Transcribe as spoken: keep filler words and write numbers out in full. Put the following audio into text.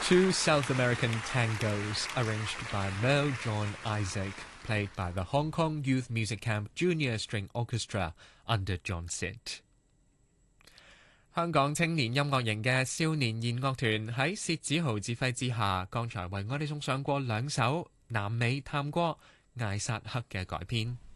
Two South American tangos arranged by Merle John Isaac, played by the Hong Kong Youth Music Camp Junior String Orchestra under John Sitt。香港青年音樂營嘅少年弦樂團喺薛子豪指揮之下，剛才為我哋送上過兩首南美探戈艾薩克嘅改編。